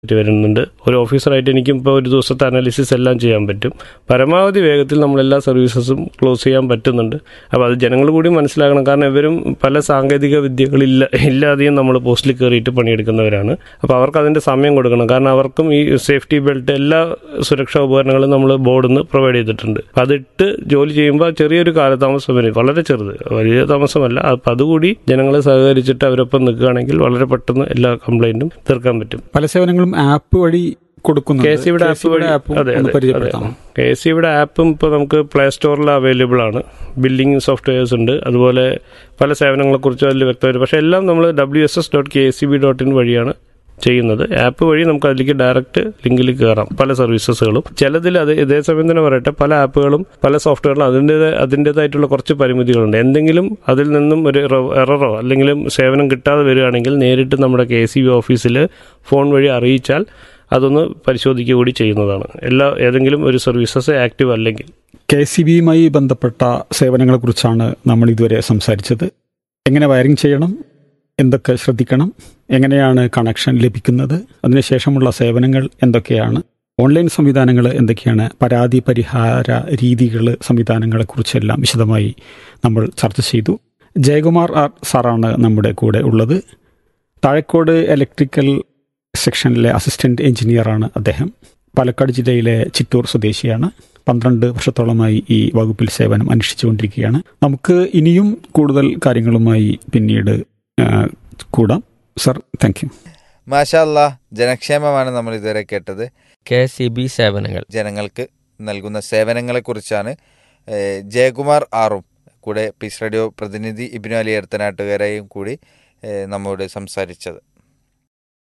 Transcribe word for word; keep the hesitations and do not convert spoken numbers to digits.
വരുന്നുണ്ട്. ഒരു ഓഫീസറായിട്ട് എനിക്കും ഇപ്പോൾ ഒരു ദിവസത്തെ അനാലിസിസ് എല്ലാം ചെയ്യാൻ പറ്റും. പരമാവധി വേഗത്തിൽ നമ്മളെല്ലാ സർവീസസും ക്ലോസ് ചെയ്യാൻ പറ്റുന്നുണ്ട്. അപ്പോൾ അത് ജനങ്ങൾ കൂടി മനസ്സിലാക്കണം. കാരണം ഇവരും പല സാങ്കേതിക വിദ്യകളില്ല ഇല്ലാതെയും നമ്മൾ പോസ്റ്റിൽ കയറിയിട്ട് പണിയെടുക്കുന്നവരാണ്. അപ്പോൾ അവർക്ക് അതിൻ്റെ സമയം കൊടുക്കണം. കാരണം അവർക്കും ഈ സേഫ്റ്റി ബെൽറ്റ് എല്ലാ സുരക്ഷാ ഉപകരണങ്ങളും നമ്മൾ ബോർഡിൽ നിന്ന് പ്രൊവൈഡ് ചെയ്തിട്ടുണ്ട്. അതിട്ട് ജോലി ചെയ്യുമ്പോൾ ചെറിയൊരു കാലതാമസം വരും, വളരെ ചെറുത്, വലിയ താമസമല്ല. അപ്പോൾ അതുകൂടി ജനങ്ങളെ സഹകരിച്ചിട്ട് അവരൊപ്പം നിൽക്കുകയാണെങ്കിൽ വളരെ പെട്ടെന്ന് എല്ലാ കംപ്ലൈൻറ്റും തീർക്കാൻ പറ്റും. പല സേവനങ്ങളും ആപ്പ് വഴി കൊടുക്കുന്നു. കെ എസ് സിയുടെ ആപ്പ് വഴി അതെ അതെ കെ എസ് സിയുടെ ആപ്പും ഇപ്പോൾ നമുക്ക് പ്ലേ സ്റ്റോറിൽ അവൈലബിൾ ആണ്. ബില്ലിംഗ് സോഫ്റ്റ്വെയർസ് ഉണ്ട്. അതുപോലെ പല സേവനങ്ങളെക്കുറിച്ച് അതിൽ വ്യക്തമായിട്ട്, പക്ഷേ എല്ലാം നമ്മൾ W S S dot K S C B dot in വഴിയാണ് ചെയ്യുന്നത്. ആപ്പ് വഴി നമുക്ക് അതിലേക്ക് ഡയറക്റ്റ് ലിങ്കിൽ കയറാം പല സർവീസസുകളും. ചിലതിൽ അത് ഇതേ സമയം തന്നെ പറയട്ടെ, പല ആപ്പുകളും പല സോഫ്റ്റ്വെയറിലും അതിൻ്റെതായ അതിൻ്റേതായിട്ടുള്ള കുറച്ച് പരിമിതികളുണ്ട്. എന്തെങ്കിലും അതിൽ നിന്നും ഒരു എററോ അല്ലെങ്കിൽ സേവനം കിട്ടാതെ വരികയാണെങ്കിൽ നേരിട്ട് നമ്മുടെ കെ എസ് സി ബി ഓഫീസിൽ ഫോൺ വഴി അറിയിച്ചാൽ അതൊന്ന് പരിശോധിക്കുക കൂടി ചെയ്യുന്നതാണ്. എല്ലാ ഏതെങ്കിലും ഒരു സർവീസസ് ആക്റ്റീവ് അല്ലെങ്കിൽ. കെ എസ് സി ബിയുമായി ബന്ധപ്പെട്ട സേവനങ്ങളെക്കുറിച്ചാണ് നമ്മൾ ഇതുവരെ സംസാരിച്ചത്. എങ്ങനെ വയറിംഗ് ചെയ്യണം, എന്തൊക്കെ ശ്രദ്ധിക്കണം, എങ്ങനെയാണ് കണക്ഷൻ ലഭിക്കുന്നത്, അതിനുശേഷമുള്ള സേവനങ്ങൾ എന്തൊക്കെയാണ്, ഓൺലൈൻ സംവിധാനങ്ങൾ എന്തൊക്കെയാണ്, പരാതി പരിഹാര രീതികൾ, സംവിധാനങ്ങളെക്കുറിച്ചെല്ലാം വിശദമായി നമ്മൾ ചർച്ച ചെയ്തു. ജയകുമാർ ആർ സാറാണ് നമ്മുടെ കൂടെ ഉള്ളത്. താഴക്കോട് ഇലക്ട്രിക്കൽ സെക്ഷനിലെ അസിസ്റ്റന്റ് എഞ്ചിനീയറാണ് അദ്ദേഹം. പാലക്കാട് ജില്ലയിലെ ചിറ്റൂർ സ്വദേശിയാണ്. പന്ത്രണ്ട് വർഷത്തോളമായി ഈ വകുപ്പിൽ സേവനം അനുഷ്ഠിച്ചുകൊണ്ടിരിക്കുകയാണ്. നമുക്ക് ഇനിയും കൂടുതൽ കാര്യങ്ങളുമായി പിന്നീട് കൂടാം. Sir, thank you. മാഷാ അല്ലാഹ്, ജനക്ഷേമമാണ് നമ്മൾ ഇതുവരെ കേട്ടത്. കെ സി ബി സേവനങ്ങൾ, ജനങ്ങൾക്ക് നൽകുന്ന സേവനങ്ങളെക്കുറിച്ചാണ് ജയകുമാർ ആറും കൂടെ പീസ് റേഡിയോ പ്രതിനിധി ഇബ്നു അലി എടത്തനാട്ടുകാരെയും കൂടി നമ്മോട് സംസാരിച്ചത്.